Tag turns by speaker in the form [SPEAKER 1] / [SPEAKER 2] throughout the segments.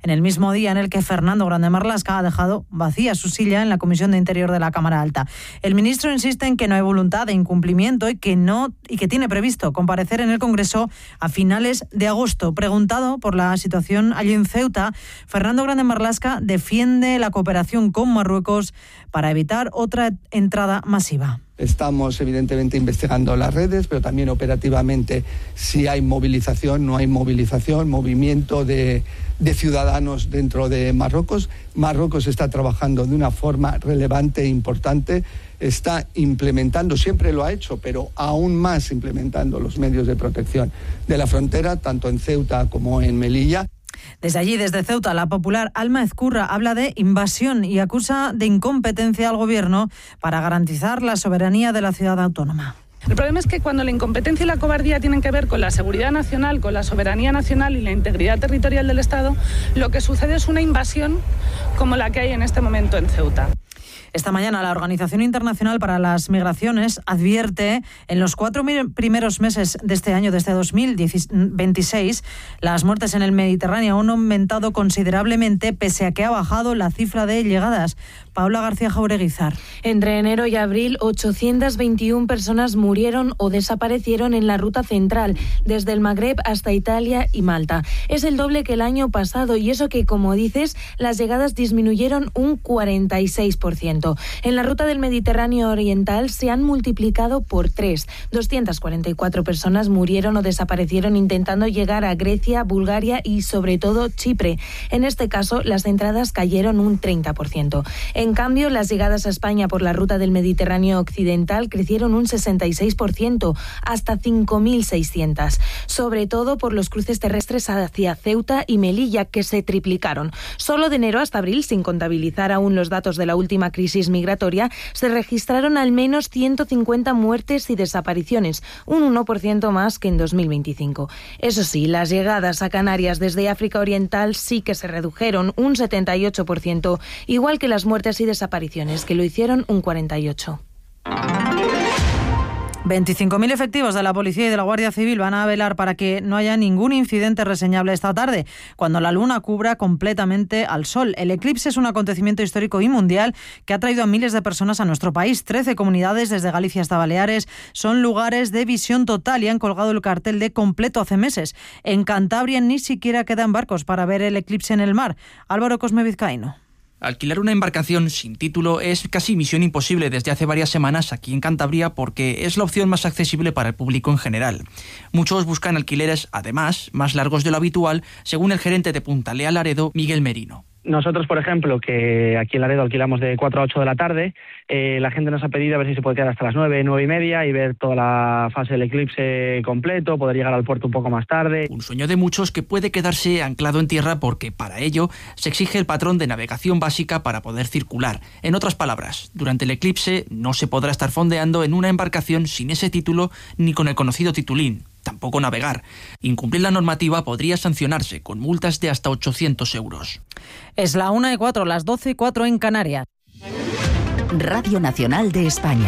[SPEAKER 1] en el mismo día en el que Fernando Grande Marlaska ha dejado vacía su silla en la Comisión de Interior de la Cámara Alta. El ministro insiste en que no hay voluntad de incumplimiento y que tiene previsto comparecer en el Congreso a finales de agosto. Preguntado por la situación allí en Ceuta, Fernando Grande Marlaska defiende la cooperación con Marruecos para evitar otra entrada masiva.
[SPEAKER 2] Estamos evidentemente investigando las redes, pero también operativamente si hay movilización, no hay movilización, movimiento de ciudadanos dentro de Marruecos. Marruecos está trabajando de una forma relevante e importante, está implementando, siempre lo ha hecho, pero aún más implementando los medios de protección de la frontera, tanto en Ceuta como en Melilla.
[SPEAKER 1] Desde allí, desde Ceuta, la popular Alma Ezcurra habla de invasión y acusa de incompetencia al gobierno para garantizar la soberanía de la ciudad autónoma.
[SPEAKER 3] El problema es que cuando la incompetencia y la cobardía tienen que ver con la seguridad nacional, con la soberanía nacional y la integridad territorial del Estado, lo que sucede es una invasión como la que hay en este momento en Ceuta.
[SPEAKER 1] Esta mañana la Organización Internacional para las Migraciones advierte en los 4 primeros meses de este año, desde 2026, las muertes en el Mediterráneo han aumentado considerablemente pese a que ha bajado la cifra de llegadas. Paula García Jaureguizar.
[SPEAKER 4] Entre enero y abril, 821 personas murieron o desaparecieron en la ruta central, desde el Magreb hasta Italia y Malta. Es el doble que el año pasado y eso que, como dices, las llegadas disminuyeron un 46%. En la ruta del Mediterráneo Oriental se han multiplicado por 3. 244 personas murieron o desaparecieron intentando llegar a Grecia, Bulgaria y, sobre todo, Chipre. En este caso, las entradas cayeron un 30%. En cambio, las llegadas a España por la ruta del Mediterráneo Occidental crecieron un 66%, hasta 5.600, sobre todo por los cruces terrestres hacia Ceuta y Melilla, que se triplicaron. Solo de enero hasta abril, sin contabilizar aún los datos de la última crisis migratoria, se registraron al menos 150 muertes y desapariciones, un 1% más que en 2025. Eso sí, las llegadas a Canarias desde África Oriental sí que se redujeron un 78%, igual que las muertes y desapariciones, que lo hicieron un 48%.
[SPEAKER 1] 25.000 efectivos de la Policía y de la Guardia Civil van a velar para que no haya ningún incidente reseñable esta tarde, cuando la luna cubra completamente al sol. El eclipse es un acontecimiento histórico y mundial que ha traído a miles de personas a nuestro país. 13 comunidades, desde Galicia hasta Baleares, son lugares de visión total y han colgado el cartel de completo hace meses. En Cantabria ni siquiera quedan barcos para ver el eclipse en el mar. Álvaro Cosme Vizcaíno.
[SPEAKER 5] Alquilar una embarcación sin título es casi misión imposible desde hace varias semanas aquí en Cantabria porque es la opción más accesible para el público en general. Muchos buscan alquileres, además, más largos de lo habitual, según el gerente de Punta Lea Laredo, Miguel Merino.
[SPEAKER 6] Nosotros, por ejemplo, que aquí en Laredo alquilamos de 4 a 8 de la tarde, la gente nos ha pedido a ver si se puede quedar hasta las 9, 9 y media y ver toda la fase del eclipse completo, poder llegar al puerto un poco más tarde.
[SPEAKER 5] Un sueño de muchos que puede quedarse anclado en tierra porque para ello se exige el patrón de navegación básica para poder circular. En otras palabras, durante el eclipse no se podrá estar fondeando en una embarcación sin ese título ni con el conocido titulín. Tampoco navegar. Incumplir la normativa podría sancionarse con multas de hasta 800 euros.
[SPEAKER 1] Es la 1:04, las 12:04 en Canarias.
[SPEAKER 7] Radio Nacional de España.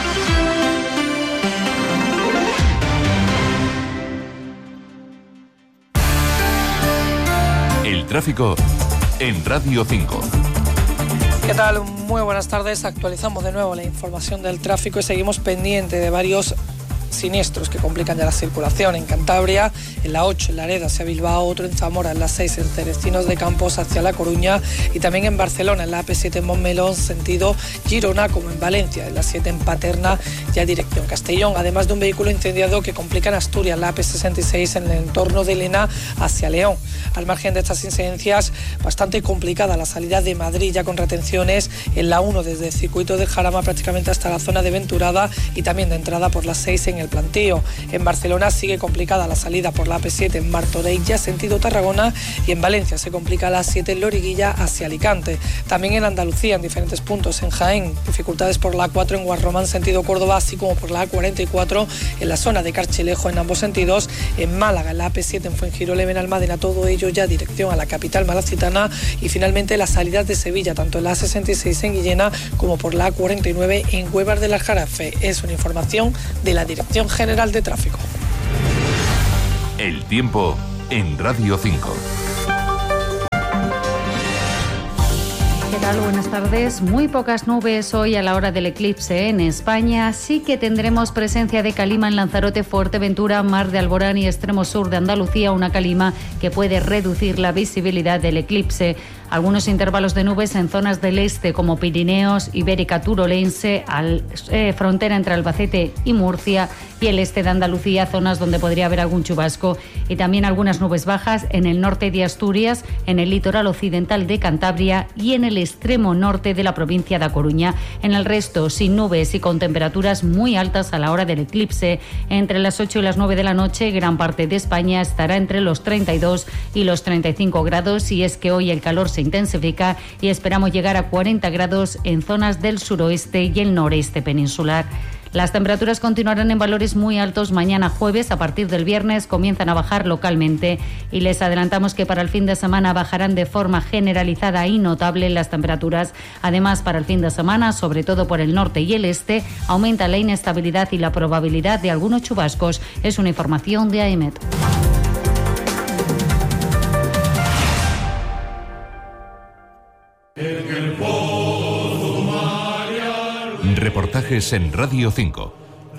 [SPEAKER 8] El tráfico en Radio 5.
[SPEAKER 9] ¿Qué tal? Muy buenas tardes. Actualizamos de nuevo la información del tráfico y seguimos pendiente de varios siniestros que complican ya la circulación en Cantabria, en la 8 en Laredo hacia Bilbao, otro en Zamora, en la 6 en Cerecinos de Campos hacia La Coruña y también en Barcelona, en la AP7 en Montmeló, sentido Girona, como en Valencia, en la 7 en Paterna, ya dirección Castellón, además de un vehículo incendiado que complica en Asturias, la AP66 en el entorno de Lena hacia León. Al margen de estas incidencias, bastante complicada la salida de Madrid, ya con retenciones en la 1 desde el circuito del Jarama prácticamente hasta la zona de Venturada y también de entrada por la 6 en el Plantío. En Barcelona sigue complicada la salida por la AP7 en Martorell, sentido Tarragona, y en Valencia se complica la 7 en Loriguilla hacia Alicante. También en Andalucía, en diferentes puntos, en Jaén, dificultades por la A4 en Guarromán, sentido Córdoba, así como por la A44 en la zona de Carchilejo en ambos sentidos. En Málaga, en la AP7 en Fuengirola y Benalmádena, todo ello ya dirección a la capital malacitana. Y finalmente las salidas de Sevilla, tanto en la A66 en Guillena como por la A49 en Huevas del Aljarafe. Es una información de la Dirección General de Tráfico.
[SPEAKER 8] El tiempo en Radio 5.
[SPEAKER 10] buenas tardes. Muy pocas nubes hoy a la hora del eclipse en España. Sí que tendremos presencia de calima en Lanzarote, Fuerteventura, Mar de Alborán y extremo sur de Andalucía, una calima que puede reducir la visibilidad del eclipse. Algunos intervalos de nubes en zonas del este como Pirineos, Ibérica Turolense, frontera entre Albacete y Murcia y el este de Andalucía, zonas donde podría haber algún chubasco, y también algunas nubes bajas en el norte de Asturias, en el litoral occidental de Cantabria y en el extremo norte de la provincia de A Coruña. En el resto, sin nubes y con temperaturas muy altas a la hora del eclipse. Entre las 8 y las 9 de la noche, gran parte de España estará entre los 32 y los 35 grados, y es que hoy el calor se intensifica y esperamos llegar a 40 grados en zonas del suroeste y el noreste peninsular. Las temperaturas continuarán en valores muy altos mañana jueves. A partir del viernes comienzan a bajar localmente y les adelantamos que para el fin de semana bajarán de forma generalizada y notable las temperaturas. Además, para el fin de semana, sobre todo por el norte y el este, aumenta la inestabilidad y la probabilidad de algunos chubascos. Es una información de AEMET.
[SPEAKER 8] Reportajes en Radio 5.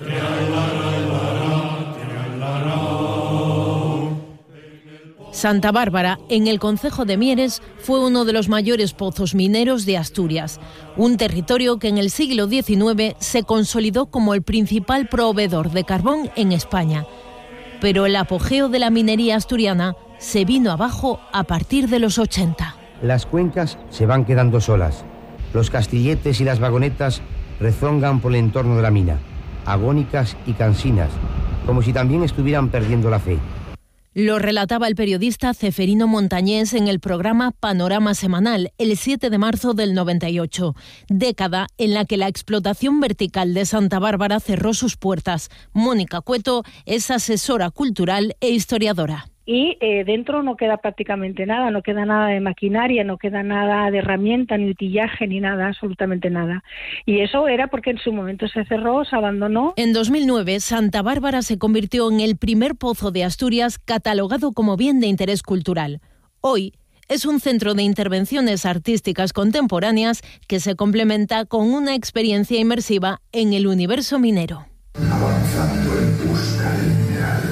[SPEAKER 11] Santa Bárbara, en el concejo de Mieres, fue uno de los mayores pozos mineros de Asturias, un territorio que en el siglo XIX se consolidó como el principal proveedor de carbón en España. Pero el apogeo de la minería asturiana se vino abajo a partir de los 80.
[SPEAKER 12] Las cuencas se van quedando solas. Los castilletes y las vagonetas rezongan por el entorno de la mina, agónicas y cansinas, como si también estuvieran perdiendo la fe.
[SPEAKER 11] Lo relataba el periodista Ceferino Montañés en el programa Panorama Semanal, el 7 de marzo del 98, década en la que la explotación vertical de Santa Bárbara cerró sus puertas. Mónica Cueto es asesora cultural e historiadora.
[SPEAKER 13] Y dentro no queda prácticamente nada, no queda nada de maquinaria, no queda nada de herramienta, ni utillaje, ni nada, absolutamente nada. Y eso era porque en su momento se cerró, se abandonó.
[SPEAKER 11] En 2009, Santa Bárbara se convirtió en el primer pozo de Asturias catalogado como bien de interés cultural. Hoy es un centro de intervenciones artísticas contemporáneas que se complementa con una experiencia inmersiva en el universo minero.
[SPEAKER 14] Avanzando en busca del mineral.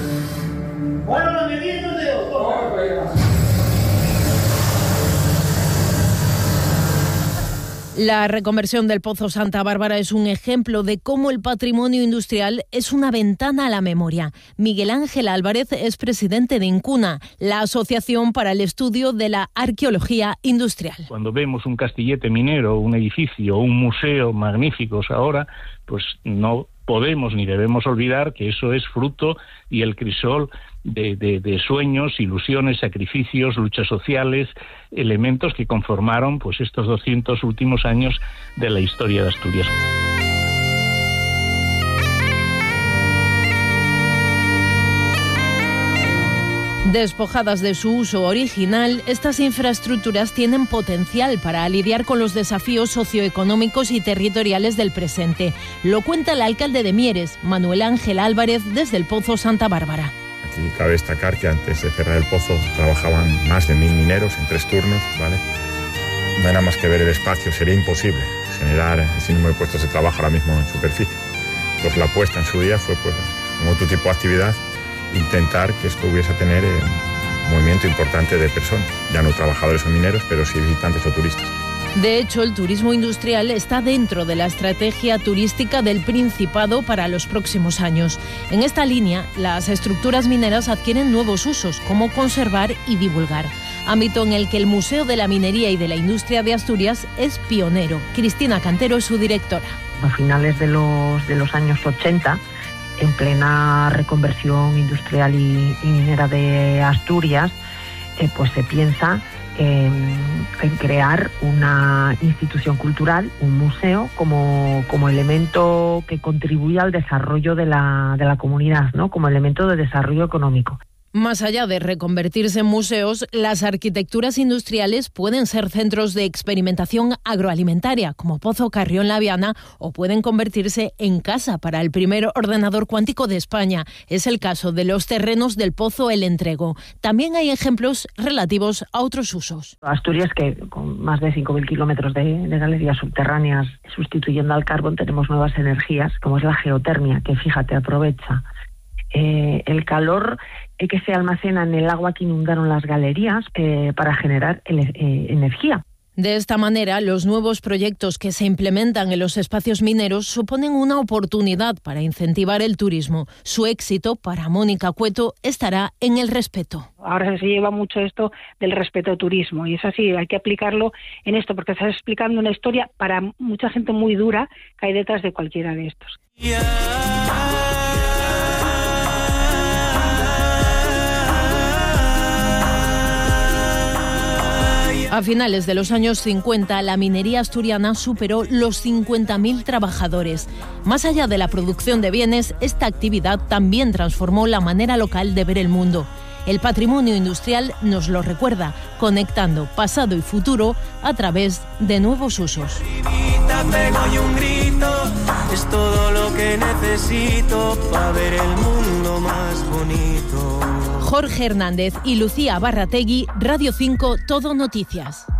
[SPEAKER 11] La reconversión del Pozo Santa Bárbara es un ejemplo de cómo el patrimonio industrial es una ventana a la memoria. Miguel Ángel Álvarez es presidente de Incuna, la Asociación para el Estudio de la Arqueología Industrial.
[SPEAKER 15] Cuando vemos un castillete minero, un edificio, un museo magníficos ahora, pues no podemos ni debemos olvidar que eso es fruto y el crisol de sueños, ilusiones, sacrificios, luchas sociales, elementos que conformaron pues estos 200 últimos años de la historia de Asturias.
[SPEAKER 11] Despojadas de su uso original, estas infraestructuras tienen potencial para lidiar con los desafíos socioeconómicos y territoriales del presente. Lo cuenta el alcalde de Mieres, Manuel Ángel Álvarez, desde el Pozo Santa Bárbara.
[SPEAKER 16] Aquí cabe destacar que antes de cerrar el pozo trabajaban más de 1000 mineros en 3 turnos, ¿vale? No hay nada más que ver el espacio, sería imposible generar ese número de puestos de trabajo ahora mismo en superficie. Entonces la apuesta en su día fue, pues, con otro tipo de actividad, intentar que esto hubiese a tener un movimiento importante de personas, ya no trabajadores o mineros, pero sí visitantes o turistas.
[SPEAKER 11] De hecho, el turismo industrial está dentro de la estrategia turística del Principado para los próximos años. En esta línea, las estructuras mineras adquieren nuevos usos, como conservar y divulgar, ámbito en el que el Museo de la Minería y de la Industria de Asturias es pionero. Cristina Cantero es su directora.
[SPEAKER 17] A finales de los años 80, en plena reconversión industrial y minera de Asturias, pues se piensa en crear una institución cultural, un museo, como elemento que contribuya al desarrollo de la comunidad, ¿no? Como elemento de desarrollo económico.
[SPEAKER 11] Más allá de reconvertirse en museos, las arquitecturas industriales pueden ser centros de experimentación agroalimentaria, como Pozo Carrión La Viana, o pueden convertirse en casa para el primer ordenador cuántico de España. Es el caso de los terrenos del Pozo El Entrego. También hay ejemplos relativos a otros usos.
[SPEAKER 17] Asturias, que con más de 5.000 kilómetros de galerías subterráneas sustituyendo al carbón, tenemos nuevas energías, como es la geotermia, que fíjate, aprovecha el calor que se almacena en el agua que inundaron las galerías para generar energía.
[SPEAKER 11] De esta manera, los nuevos proyectos que se implementan en los espacios mineros suponen una oportunidad para incentivar el turismo. Su éxito, para Mónica Cueto, estará en el respeto.
[SPEAKER 13] Ahora se lleva mucho esto del respeto al turismo, y es así, hay que aplicarlo en esto, porque estás explicando una historia para mucha gente muy dura que hay detrás de cualquiera de estos.
[SPEAKER 11] A finales de los años 50, la minería asturiana superó los 50.000 trabajadores. Más allá de la producción de bienes, esta actividad también transformó la manera local de ver el mundo. El patrimonio industrial nos lo recuerda, conectando pasado y futuro a través de nuevos usos.
[SPEAKER 18] Es todo lo que necesito para ver el mundo más bonito.
[SPEAKER 11] Jorge Hernández y Lucía Barrategui, Radio 5, Todo Noticias.